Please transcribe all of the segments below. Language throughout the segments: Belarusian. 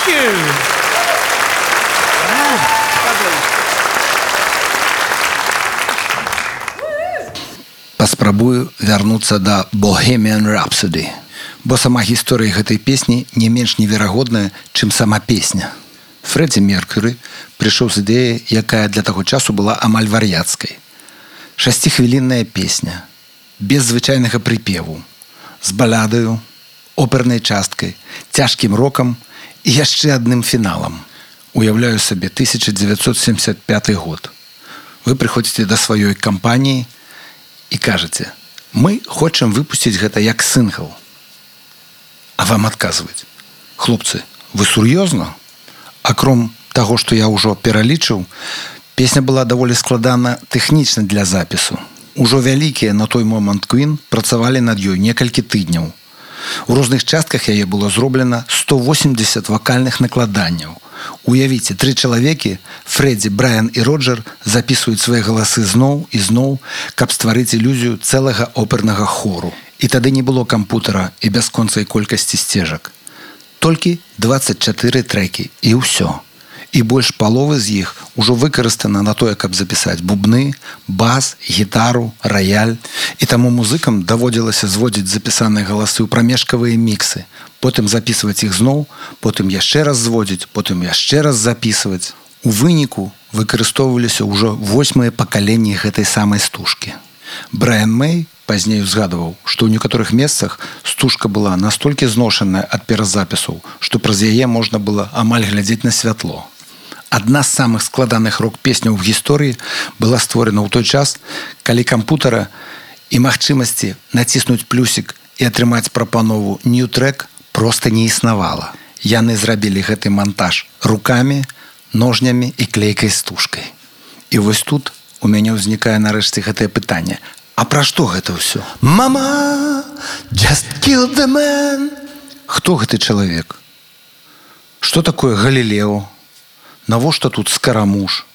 Thank you. Паспрабую вярнуцца да Bohemian Rhapsody, бо сама гісторыя гэтай песні не менш неверагодная, чым сама песня. Фрэдзі Меркюры прыйшоў з ідэяй, якая для таго часу была амаль вар'яцкай. 6-хвілінная песня, без звычайнага прыпеву, з балядаю, опернай часткай, цяжкім рокам і яшчэ адным фіналам. Уяўляю сабе 1975 год. Вы прыходзіце да сваёй кампаніі і кажаце: мы хочам выпусціць гэта як сінгл. А вам адказваюць: хлопцы, вы сур'ёзна? Акром таго, што я ўжо пералічыў, песня была даволі складана тэхнічна для запісу. Ужо вялікія на той момант Queen працавалі над ёй некалькі тыдняў. У розных частках яе было зроблена 180 вакальных накладанняў. Уявіце, 3 чалавекі, Фрэдзі, Брайан і Роджер, запісваюць свае галасы зноў і зноў, каб стварыць ілюзію цэлага опернага хору. І тады не было кампутара і бясконцай колькасці сцежак. Толькі 24 трэкі і ўсё. І больш паловы з іх ужо выкарыстана на тое, каб запісаць бубны, бас, гітару, раяль. І таму музыкам даводзілася зводзіць запісаныя галасы ў прамежкавыя міксы, потым запісваць іх зноў, потым яшчэ раз зводзіць, потым яшчэ раз запісваць. У выніку выкарыстоўваліся ўжо 8-е пакаленні гэтай самай стужкі. Брайан Мэй пазней узгадваў, што ў некаторых месцах стужка была настолькі зношаная ад перазапісаў, што праз яе можна было амаль глядзець на святло. Адна з самых складаных рок-песняў в гісторыі была створана ў той час, калі кампутара і магчымасці націснуць плюсік і атрымаць прапанову «New Track» проста не існавала. Яны зрабілі гэты монтаж рукамі, ножнямі і клейкай стужкай. І вось тут у мяне ўзнікае нарэшце гэтае пытанне: а пра што гэта ўсё? Мама, just killed the man. Хто гэты чалавек? Што такое Галілео? Навошта тут скарамуш?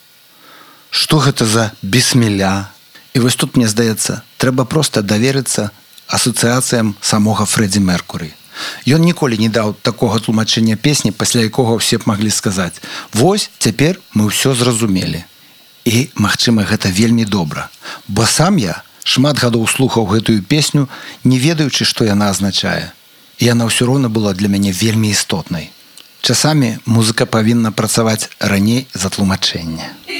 Што гэта за бісміля? І вось тут, мне здаецца, трэба проста даверыцца асацыяцыям самога Фрэдзі Меркуры. Ён ніколі не даў такога тлумачэння песні, пасля якога ўсе б маглі сказаць: вось, цяпер мы ўсё зразумелі. І, магчыма, гэта вельмі добра, бо сам я шмат гадоў слухаў гэтую песню, не ведаючы, што яна азначае. І яна ўсё роўна была для мяне вельмі істотнай. Часамі музыка павінна працаваць раней за тлумачэнне.